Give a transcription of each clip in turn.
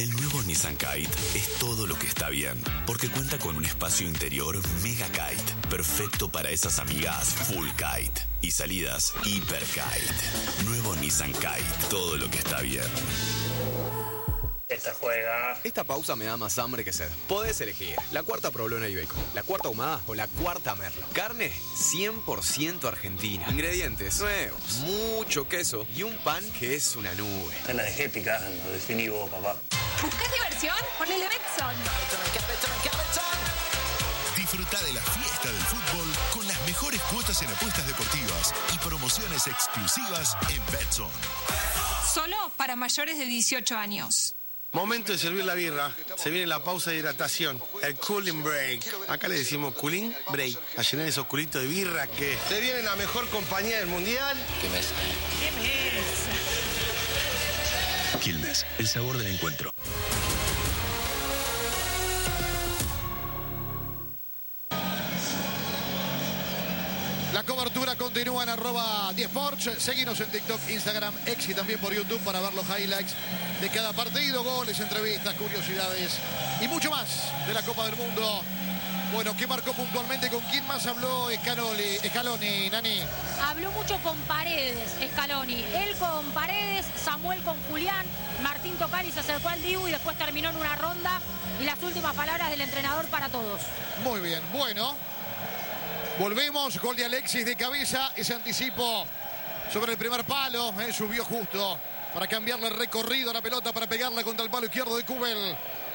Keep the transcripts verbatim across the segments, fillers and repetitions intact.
El nuevo Nissan Kite es todo lo que está bien, porque cuenta con un espacio interior Mega Kite, perfecto para esas amigas Full Kite y salidas Hyper Kite. Nuevo Nissan Kite, todo lo que está bien. Esta juega. Esta pausa me da más hambre que sed. Podés elegir la cuarta provolona y bacon, la cuarta ahumada o la cuarta merla. Carne cien por ciento argentina. Ingredientes nuevos, mucho queso y un pan que es una nube. Te la dejé picando, definí vos, papá. ¿Buscás diversión? Ponele Betson. Disfruta de la fiesta del fútbol con las mejores cuotas en apuestas deportivas y promociones exclusivas en Betson. Solo para mayores de dieciocho años. Momento de servir la birra. Se viene la pausa de hidratación, el cooling break. Acá le decimos cooling break, a llenar esos culitos de birra que... Se viene la mejor compañía del mundial. Quilmes. Quilmes. Quilmes, el sabor del encuentro. La cobertura continúa en arroba diez Sports. Seguinos en TikTok, Instagram, X y también por YouTube para ver los highlights de cada partido, goles, entrevistas, curiosidades y mucho más de la Copa del Mundo. Bueno, ¿qué marcó puntualmente? ¿Con quién más habló Scaloni, Scaloni, Nani? Habló mucho con Paredes, Scaloni. Él con Paredes, Samuel con Julián, Martín Tocali se acercó al Dibu y después terminó en una ronda. Y las últimas palabras del entrenador para todos. Muy bien, bueno. Volvemos, gol de Alexis de cabeza, ese anticipo sobre el primer palo, eh, subió justo para cambiarle el recorrido a la pelota, para pegarla contra el palo izquierdo de Kubel.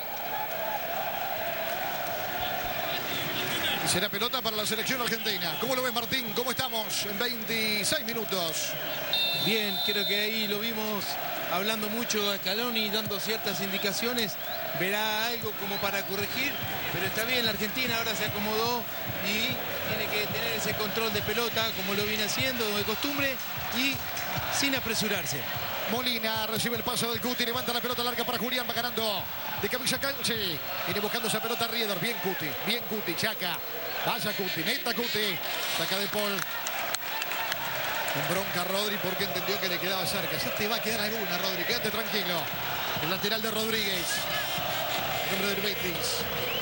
Y será pelota para la selección argentina. ¿Cómo lo ves, Martín? ¿Cómo estamos en veintiséis minutos? Bien, creo que ahí lo vimos hablando mucho a Scaloni, dando ciertas indicaciones. Verá algo como para corregir, pero está bien, la Argentina ahora se acomodó y tiene que tener ese control de pelota como lo viene haciendo de costumbre y sin apresurarse. Molina recibe el paso del Cuti, levanta la pelota larga para Julián, va ganando de camisa Canchi. Viene buscando esa pelota Rieder, bien Cuti, bien Cuti, Chaca. Vaya Cuti, neta Cuti. Saca de Paul. En bronca Rodri porque entendió que le quedaba cerca. Ya te va a quedar alguna, Rodri, quédate tranquilo. El lateral de Rodríguez. El nombre del Betis.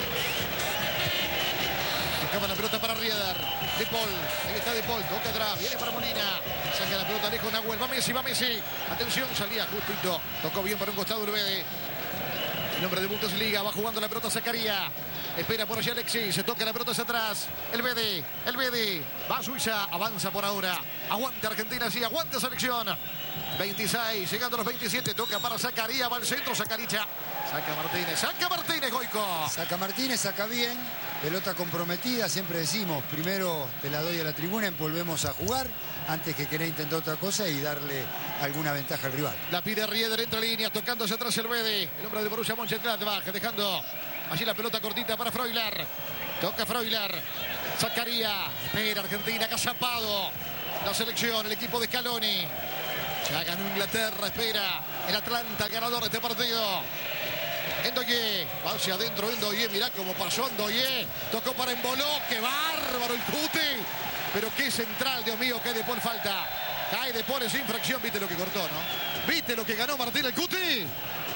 Buscaba la pelota para Rieder. De Paul. Ahí está De Paul. Toca atrás. Viene para Molina. Saca la pelota lejos Nahuel. Va Messi, va Messi. Atención, salía justito. Tocó bien para un costado el Bede. El nombre de Bundesliga. Va jugando la pelota Zacaría. Espera por allá Alexis. Se toca la pelota hacia atrás. El Bede. El Bede. Va a Suiza. Avanza por ahora. Aguante Argentina. Sí, aguante selección. veintiséis. Llegando a los veintisiete. Toca para Zacaría. Va al centro. Zacaricha. Saca Martínez. Saca Martínez, Goico. Saca Martínez. Saca bien. Pelota comprometida. Siempre decimos, primero te la doy a la tribuna. Volvemos a jugar. Antes que querer intentar otra cosa y darle alguna ventaja al rival. La pide Rieder entre líneas. Tocando hacia atrás el Bede. El hombre de Borussia Mönchengladbach. Dejando allí la pelota cortita para Freuler. Toca Freuler. Zacaría. Espera Argentina. Cazapado. La selección. El equipo de Scaloni. Ya ganó Inglaterra. Espera el Atlanta, el ganador de este partido. Endoye. Va hacia adentro Endoye. Mirá cómo pasó Endoye. Tocó para Emboló. ¡Qué bárbaro el Cuti! Pero qué central, Dios mío, que De Paul falta. Cae De Paul, es infracción. ¿Viste lo que cortó, no? ¿Viste lo que ganó Martín el Cuti?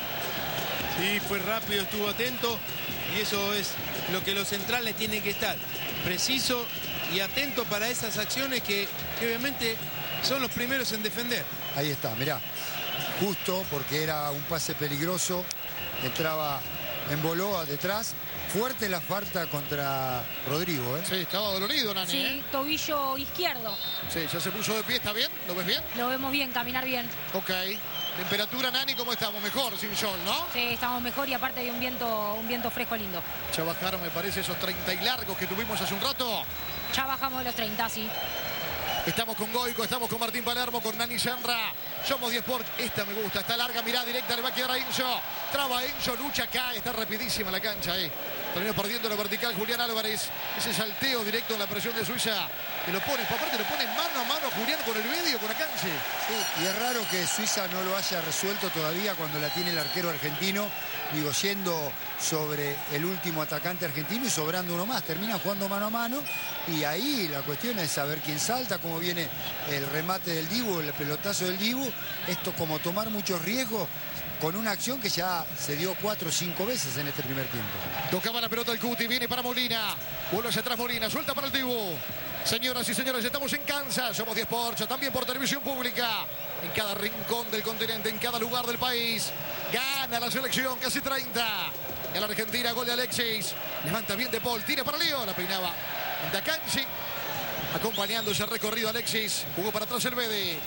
Sí, fue rápido, estuvo atento y eso es lo que los centrales tienen que estar. Preciso y atento para esas acciones que, que obviamente son los primeros en defender. Ahí está, mirá. Justo porque era un pase peligroso. Entraba Emboló detrás. Fuerte la falta contra Rodrigo, ¿eh? Sí, estaba dolorido, Nani. Sí, ¿eh? tobillo izquierdo. Sí, ya se puso de pie, ¿está bien? ¿Lo ves bien? Lo vemos bien, caminar bien. Ok. Temperatura, Nani, ¿cómo estamos? Mejor, sin sol, ¿no? Sí, estamos mejor y aparte de un viento, un viento fresco lindo. Ya bajaron, me parece, esos treinta y largos que tuvimos hace un rato. Ya bajamos de los treinta, sí. Estamos con Goico, estamos con Martín Palermo, con Nani Senra. Somos diez Sport. Esta me gusta, está larga, mirada directa, le va a quedar a Enzo. Traba Enzo, lucha acá, está rapidísima la cancha, eh. Terminó perdiendo la vertical Julián Álvarez. Ese salteo directo en la presión de Suiza. Que lo pone, aparte lo pone mano a mano Julián con el medio, con Akanji. Sí, y es raro que Suiza no lo haya resuelto todavía cuando la tiene el arquero argentino. Digo, yendo sobre el último atacante argentino y sobrando uno más. Termina jugando mano a mano y ahí la cuestión es saber quién salta, cómo cómo viene el remate del Dibu, el pelotazo del Dibu. Esto como tomar muchos riesgos con una acción que ya se dio cuatro o cinco veces en este primer tiempo. Tocaba la pelota el Cuti, viene para Molina. Vuelve hacia atrás Molina, suelta para el Dibu. Señoras y señores, estamos en Kansas, somos diez Sports, también por televisión pública. En cada rincón del continente, en cada lugar del país. Gana la selección, casi treinta. Y a la Argentina, gol de Alexis. Levanta bien De Paul, tira para Leo, la peinaba Dakanji. Acompañando ese recorrido Alexis, jugó para atrás el Bede.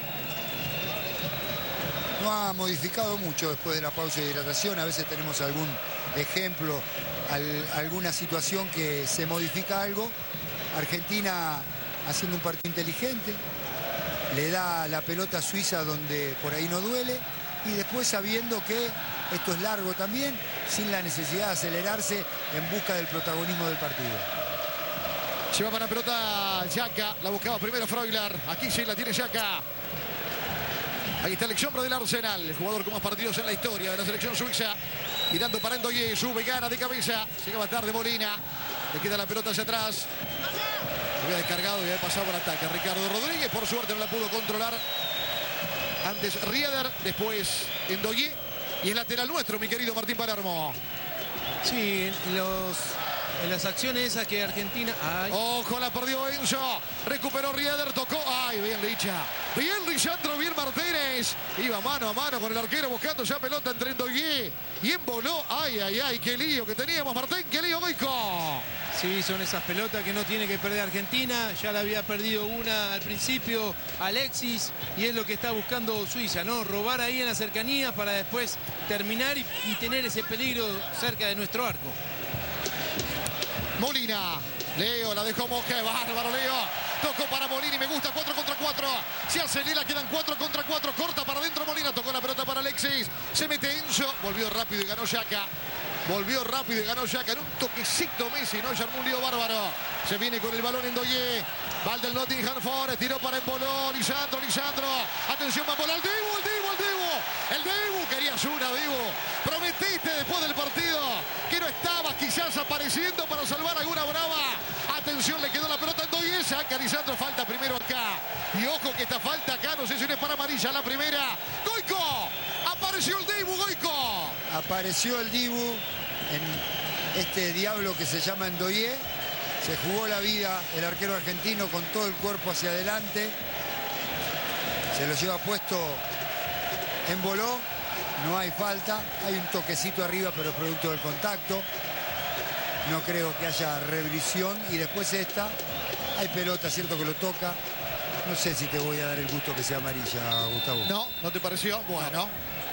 No ha modificado mucho después de la pausa de hidratación. A veces tenemos algún ejemplo, al, alguna situación que se modifica algo. Argentina haciendo un partido inteligente, le da la pelota a Suiza donde por ahí no duele, y después sabiendo que esto es largo también, sin la necesidad de acelerarse en busca del protagonismo del partido. Llevaba la pelota Xhaka, la buscaba primero Freuler, aquí sí la tiene Xhaka. Ahí está el ex hombre del Arsenal, el jugador con más partidos en la historia de la selección suiza. Mirando para Ndoye, sube, gana de cabeza. Llegaba tarde Molina, le queda la pelota hacia atrás. Se había descargado y había pasado por ataque Ricardo Rodríguez. Por suerte no la pudo controlar. Antes Rieder, después Ndoye. Y el lateral nuestro, mi querido Martín Palermo. Sí, los... en las acciones esas que Argentina... Ay. Ojo, la perdió Enzo. Recuperó Rieder, tocó. Ay, bien Licha. Bien Lisandro, bien Martínez. Iba mano a mano con el arquero buscando ya pelota entre Ndoye y emboló. Ay, ay, ay, qué lío que teníamos, Martín. Qué lío, Goico. Sí, son esas pelotas que no tiene que perder Argentina. Ya la había perdido una al principio Alexis. Y es lo que está buscando Suiza, ¿no? Robar ahí en la cercanía para después terminar y, y tener ese peligro cerca de nuestro arco. Molina, Leo la dejó Mosca, bárbaro Leo, tocó para Molina y me gusta, cuatro contra cuatro, se acelera, quedan cuatro contra cuatro, corta para adentro Molina, tocó la pelota para Alexis, se mete Enzo, volvió rápido y ganó Xhaka, volvió rápido y ganó Xhaka en un toquecito Messi, ¿no? Ya armó un lío bárbaro, se viene con el balón en Ndoye, va del Nottingham Forest, tiró para Emboló, Lisandro, Lisandro, atención, va a volar el Dibu, el Dibu, el Dibu, el Dibu, querías una, Dibu, prometiste después del partido que no estabas quizás apareciendo para salvar alguna brava. Atención, le quedó la pelota en Ndoye, saca Lisandro, falta primero acá. Y ojo que esta falta acá, no sé si no es para amarilla la primera. Goico, apareció el Dibu, Goico. Apareció el Dibu en este diablo que se llama Ndoye. Se jugó la vida el arquero argentino con todo el cuerpo hacia adelante. Se lo lleva puesto en Boló. No hay falta, hay un toquecito arriba, pero es producto del contacto. No creo que haya revisión. Y después esta, hay pelota, cierto que lo toca. No sé si te voy a dar el gusto que sea amarilla, Gustavo. No, ¿no te pareció? Bueno.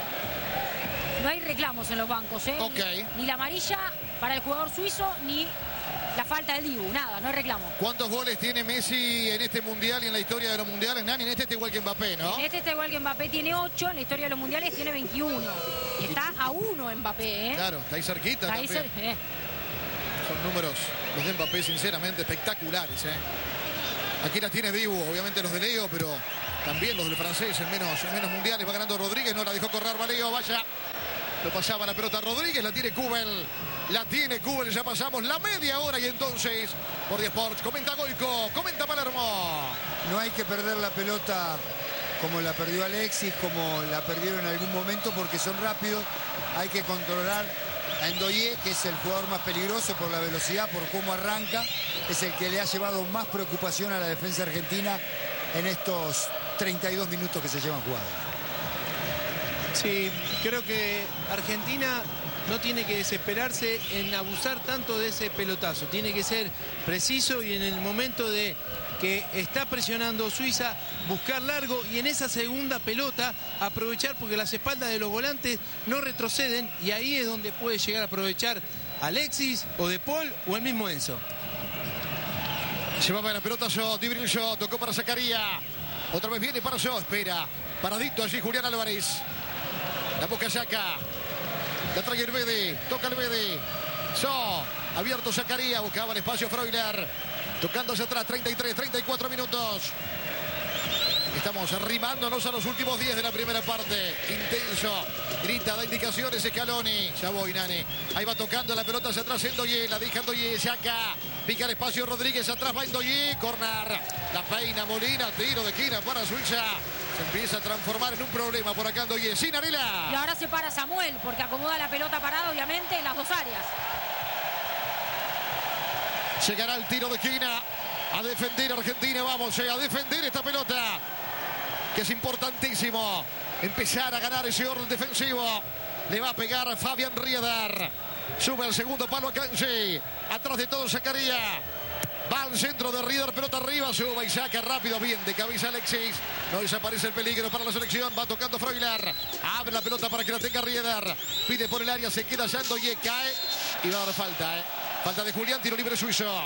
No hay reclamos en los bancos, ¿eh? Ok. Ni la amarilla para el jugador suizo, ni la falta del Dibu. Nada, no hay reclamo. ¿Cuántos goles tiene Messi en este mundial y en la historia de los mundiales? Nani, en este está igual que Mbappé, ¿no? En este está igual que Mbappé, tiene ocho. En la historia de los mundiales tiene veintiuno. Y está a uno Mbappé, ¿eh? Claro, está ahí cerquita Está ahí también. cer- eh. Son números, los de Mbappé, sinceramente, espectaculares, ¿eh? Aquí las tiene Dibu, obviamente los de Leo, pero también los del francés en menos, en menos mundiales. Va ganando Rodríguez, no la dejó correr, va Leo, vaya. Lo pasaba la pelota Rodríguez, la tiene Kubel. La tiene Kubel, ya pasamos la media hora y entonces, por diez Sports, comenta Goico, comenta Palermo. No hay que perder la pelota como la perdió Alexis, como la perdieron en algún momento, porque son rápidos. Hay que controlar a Ndoye, que es el jugador más peligroso por la velocidad, por cómo arranca. Es el que le ha llevado más preocupación a la defensa argentina en estos treinta y dos minutos que se llevan jugados. Sí, creo que Argentina no tiene que desesperarse en abusar tanto de ese pelotazo. Tiene que ser preciso y en el momento de que está presionando Suiza, buscar largo y en esa segunda pelota aprovechar, porque las espaldas de los volantes no retroceden y ahí es donde puede llegar a aprovechar Alexis o De Paul o el mismo Enzo. Llevaba la pelota yo, Dibril yo, tocó para Zakaria. Otra vez viene para yo, espera. Paradito allí Julián Álvarez. La busca Xhaka. La trae el Bede, toca el Bede. So, abierto Zakaria, buscaba el espacio Freuler. Tocando hacia atrás, treinta y tres, treinta y cuatro minutos. Estamos arrimándonos a los últimos diez de la primera parte. Intenso. Grita, da indicaciones Scaloni. Ya voy, Nani. Ahí va tocando la pelota hacia atrás Ndoye. La deja Ndoye. Saca. Pica el espacio Rodríguez. Atrás va Ndoye. Corner. La peina Molina. Tiro de esquina para Suiza. Se empieza a transformar en un problema por acá Ndoye. Sin Arela. Y ahora se para Samuel porque acomoda la pelota parada, obviamente, en las dos áreas. Llegará el tiro de esquina. A defender Argentina. Vamos eh, a defender esta pelota. Que es importantísimo empezar a ganar ese orden defensivo. Le va a pegar Fabián Rieder. Sube al segundo palo a Kanji. Atrás de todo Zakaria. Va al centro de Rieder, pelota arriba, sube y saca rápido, bien de cabeza Alexis. No desaparece el peligro para la selección. Va tocando Freuler. Abre la pelota para que la tenga Rieder. Pide por el área, se queda Ndoye, cae y va a dar falta. ¿eh? Falta de Julián, tiro libre suizo.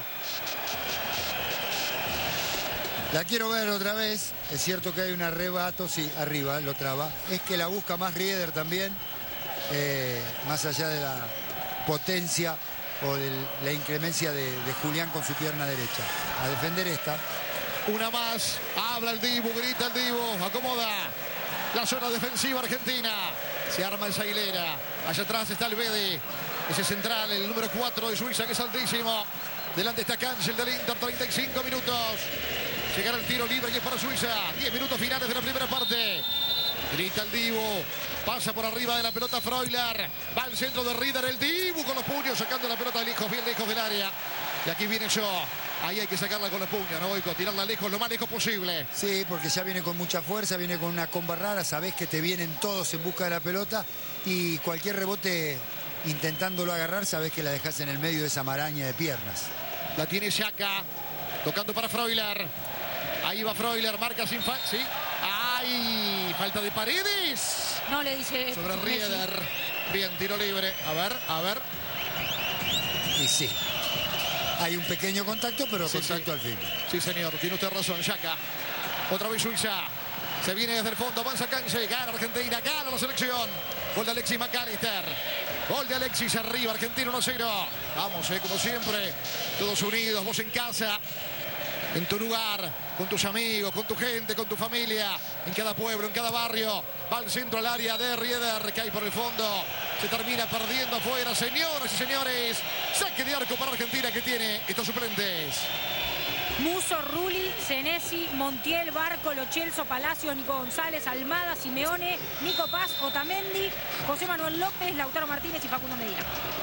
La quiero ver otra vez. Es cierto que hay un arrebato, sí, arriba, lo traba. Es que la busca más Rieder también. Eh, más allá de la potencia o de la inclemencia de, de Julián con su pierna derecha. A defender esta. Una más. Habla el Dibu, grita el Dibu. Acomoda la zona defensiva argentina. Se arma esa hilera. Allá atrás está el Bede. Ese central, el número cuatro de Suiza, que es altísimo. Delante está Cancel del Inter, treinta y cinco minutos. Llegará el tiro libre y es para Suiza. diez minutos finales de la primera parte. Grita el Dibu. Pasa por arriba de la pelota Freuler. Va al centro de Rieder. El Dibu con los puños sacando la pelota lejos, bien lejos del área. Y aquí viene yo. Ahí hay que sacarla con los puños, ¿no, Boico? Tirarla lejos, lo más lejos posible. Sí, porque ya viene con mucha fuerza, viene con una comba rara. Sabés que te vienen todos en busca de la pelota. Y cualquier rebote intentándolo agarrar, sabés que la dejás en el medio de esa maraña de piernas. La tiene Xhaka. Tocando para Freuler. Ahí va Freuler, marca sin falta. Sí. ¡Ay! Falta de Paredes. No le dice. Sobre Rieder. Bien, tiro libre. A ver, a ver. Y sí. Hay un pequeño contacto, pero sí, contacto sí. al fin. Sí, señor. Tiene usted razón. Xhaka. Otra vez Suiza. Se viene desde el fondo. Avanza Kanji. Gana Argentina. Gana la selección. Gol de Alexis McAllister. Gol de Alexis arriba. Argentina uno cero. Vamos, eh, como siempre. Todos unidos. Vos en casa. En tu lugar, con tus amigos, con tu gente, con tu familia, en cada pueblo, en cada barrio. Va al centro al área de Rieder, cae por el fondo. Se termina perdiendo afuera, señoras y señores. Saque de arco para Argentina que tiene estos suplentes. Muso, Rulli, Senesi, Montiel, Barco, Lo Celso, Palacios, Nico González, Almada, Simeone, Nico Paz, Otamendi, José Manuel López, Lautaro Martínez y Facundo Medina.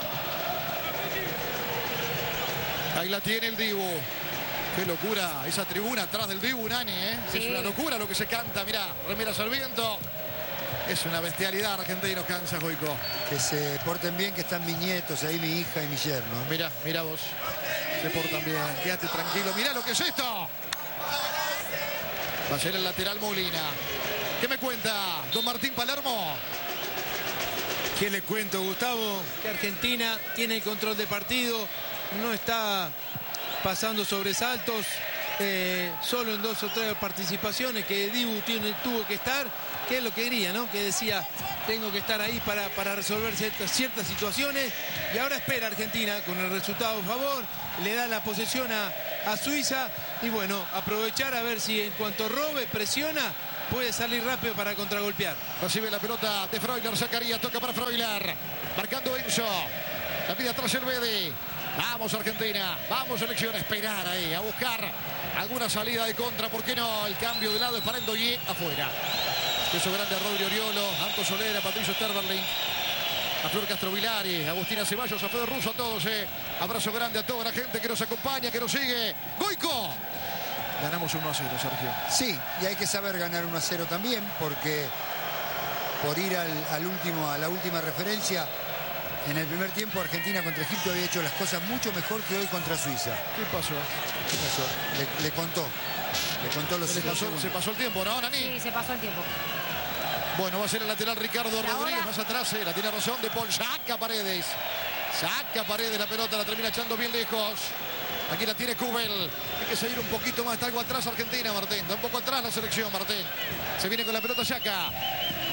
Ahí la tiene el Dibu. Qué locura esa tribuna atrás del Dibu, Nani, ¿eh? Sí. Es una locura lo que se canta, mirá, remeras al viento. Es una bestialidad, argentinos, Kansas, Boico. Que se porten bien, que están mis nietos, ahí mi hija y mi yerno. Mirá, mirá vos. Se portan bien, quédate tranquilo. Mirá lo que es esto. Va a ser el lateral Molina. ¿Qué me cuenta don Martín Palermo? ¿Qué le cuento, Gustavo? Que Argentina tiene el control del partido, no está pasando sobresaltos, eh, solo en dos o tres participaciones que Dibu tiene, tuvo que estar, que es lo que quería, ¿no? Que decía, tengo que estar ahí para, para resolver ciertas, ciertas situaciones, y ahora espera Argentina con el resultado a favor, le da la posesión a, a Suiza, y bueno, aprovechar a ver si en cuanto robe, presiona, puede salir rápido para contragolpear. Recibe la pelota de Freuler, Zakaria, toca para Freuler, marcando Enzo, la pide atrás el Bede. Vamos Argentina, vamos selección, a esperar ahí, a buscar alguna salida de contra, ¿por qué no? El cambio de lado es para Ndoye, afuera. Beso grande a Rodri Oriolo, Anto Solera, Patricio Sterberling, a Flor Castro Vilari, a Agustina Ceballos, a Fede Russo, a todos, eh. Abrazo grande a toda la gente que nos acompaña, que nos sigue. ¡Goico! Ganamos uno a cero, Sergio. Sí, y hay que saber ganar uno a cero también, porque por ir al, al último, a la última referencia, en el primer tiempo Argentina contra Egipto había hecho las cosas mucho mejor que hoy contra Suiza. ¿Qué pasó? ¿Qué pasó? Le, le contó. Le contó los se, pasó, se pasó el tiempo, ¿no, Nani? Sí, se pasó el tiempo. Bueno, va a ser el lateral Ricardo Rodríguez ahora... más atrás, eh, la tiene razón de Paul. Saca Paredes. Saca Paredes la pelota, la termina echando bien lejos. Aquí la tiene Kubel. Hay que seguir un poquito más, está algo atrás Argentina, Martín. Da un poco atrás la selección, Martín. Se viene con la pelota Xhaka.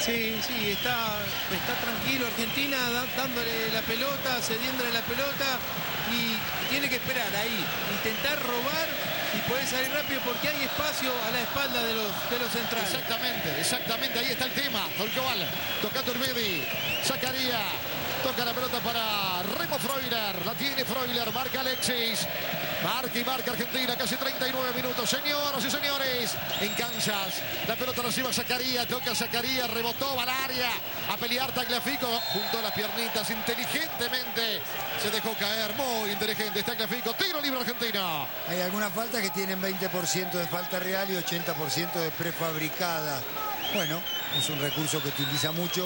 Sí, sí, está, está tranquilo Argentina, da, dándole la pelota, cediéndole la pelota y tiene que esperar ahí, intentar robar y poder salir rápido porque hay espacio a la espalda de los, de los centrales. Exactamente, exactamente, ahí está el tema. Tolcobal, tocando el Bedi, Zakaria, toca la pelota para Remo Freuler, la tiene Freuler, marca Alexis. Marca y marca Argentina, casi treinta y nueve minutos. Señoras y señores, en Kansas, la pelota recibe Zakaria, toca Zakaria, rebotó, va al área, a pelear Tagliafico, junto a las piernitas, inteligentemente se dejó caer, muy inteligente Tagliafico, tiro libre argentino. Hay algunas faltas que tienen veinte por ciento de falta real y ochenta por ciento de prefabricada. Bueno, es un recurso que utiliza mucho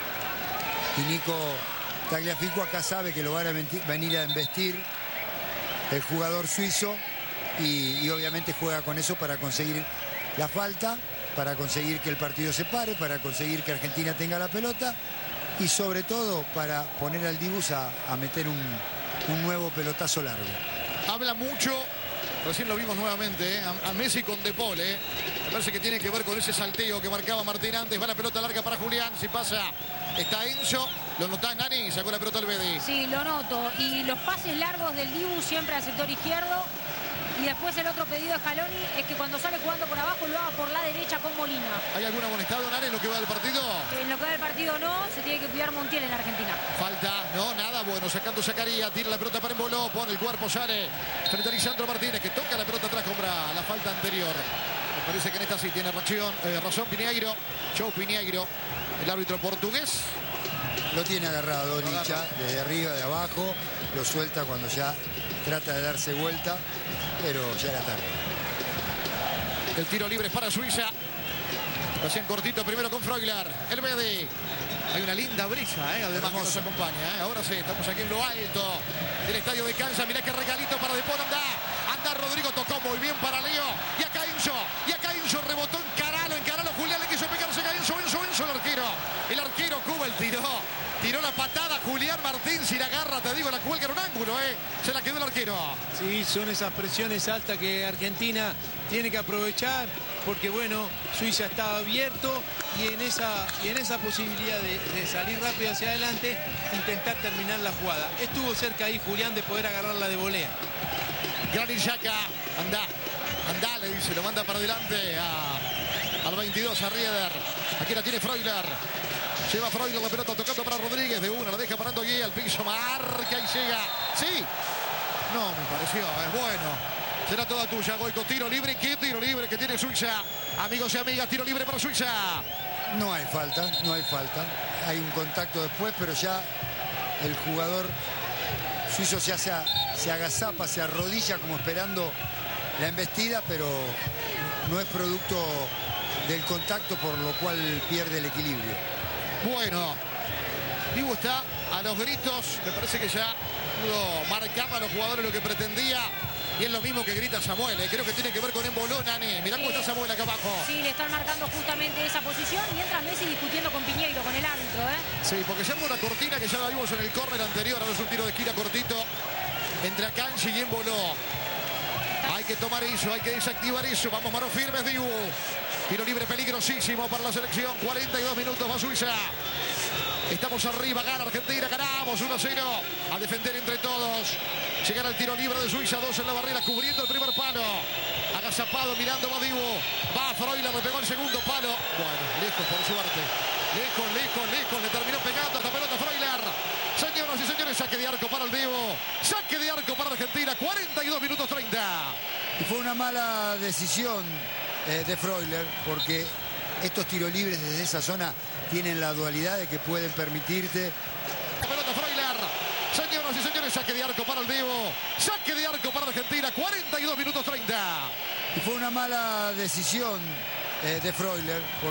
y Nico Tagliafico acá sabe que lo van a venir a embestir el jugador suizo y, y obviamente juega con eso para conseguir la falta, para conseguir que el partido se pare, para conseguir que Argentina tenga la pelota y sobre todo para poner al Dibu a, a meter un, un nuevo pelotazo largo. Habla mucho, recién lo vimos nuevamente, ¿eh? a, a Messi con De Paul, ¿eh? Me parece que tiene que ver con ese salteo que marcaba Martín antes. Va la pelota larga para Julián, si pasa está Enzo, lo notás, Nani, sacó la pelota al Bedi. Sí, lo noto, y los pases largos del Dibu siempre al sector izquierdo. Y después el otro pedido de Scaloni es que cuando sale jugando por abajo lo haga por la derecha con Molina. ¿Hay algún amonestado, Nani, en lo que va del partido? En lo que va del partido no, se tiene que cuidar Montiel en Argentina. Falta, no, nada, bueno, sacando Zakaria, tira la pelota para Emboló, pone el cuerpo, sale frente a Lisandro Martínez, que toca la pelota atrás, compra la falta anterior. Me parece que en esta sí tiene razón, eh, razón Piñeiro, Joe Piñeiro, el árbitro portugués. Lo tiene agarrado Licha, desde arriba, de abajo, lo suelta cuando ya trata de darse vuelta, pero ya era tarde. El tiro libre es para Suiza. Lo hacían cortito primero con Freuler. El Bedi. Hay una linda brisa, ¿eh? Además que nos acompaña. ¿eh? Ahora sí, estamos aquí en lo alto del estadio de Kansas. Mirá qué regalito para De Paul. Anda, anda Rodrigo, tocó muy bien para Leo. Y acá Enzo, y acá Enzo rebotó, encaralo, encaralo. Julián le quiso pegarse a Enzo, Enzo, Enzo, el arquero. El arquero Cuba el tiró. Tiró la patada Julián Martín, si la agarra, te digo, la cuelga en un ángulo, ¿eh? Se la quedó el arquero. Sí, son esas presiones altas que Argentina tiene que aprovechar, porque bueno, Suiza estaba abierto y en esa, y en esa posibilidad de, de salir rápido hacia adelante, intentar terminar la jugada. Estuvo cerca ahí Julián de poder agarrarla de volea. Granit Xhaka, anda, anda, le dice, lo manda para adelante a, al veintidós, a Rieder. Aquí la tiene Freuler. Lleva Freuler la pelota tocando para Rodríguez de una, la deja parando allí al piso, marca y llega. Sí, no me pareció, es bueno. Será toda tuya, Goico, tiro libre, ¿qué tiro libre que tiene Suiza? Amigos y amigas, tiro libre para Suiza. No hay falta, no hay falta. Hay un contacto después, pero ya el jugador suizo ya se, se agazapa, se arrodilla como esperando la embestida, pero no es producto del contacto, por lo cual pierde el equilibrio. Bueno, Dibu está a los gritos, me parece que ya pudo marcar a los jugadores lo que pretendía. Y es lo mismo que grita Samuel, ¿eh? Creo que tiene que ver con Emboló, Nani. Mirá cómo está Samuel acá abajo. Sí, le están marcando justamente esa posición, mientras Messi discutiendo con Piñeiro, con el árbitro, ¿eh? Sí, porque se arma una cortina que ya la vimos en el córner anterior. Ahora es un tiro de esquina cortito entre Akanji y Emboló. Hay que tomar eso, hay que desactivar eso. Vamos, manos firmes, Dibu. Tiro libre peligrosísimo para la selección. cuarenta y dos minutos va Suiza. Estamos arriba, gana Argentina, ganamos uno a cero. A defender entre todos. Llegar al tiro libre de Suiza, dos en la barrera, cubriendo el primer palo. Agazapado, mirando a Dibu. Va Freuler, le pegó el segundo palo. Bueno, lejos por suerte. Lejos, lejos, lejos. Le terminó pegando esta pelota Freuler. Señoras y señores, saque de arco para el Dibu. Saque de arco para Argentina, cuarenta y dos minutos treinta. Y fue una mala decisión eh, de Freuler, porque estos tiros libres desde esa zona tienen la dualidad de que pueden permitirte. La pelota Freuler. Señoras y señores, saque de arco para el Dibu. Saque de arco para Argentina, cuarenta y dos minutos treinta. Y fue una mala decisión eh, de Freuler.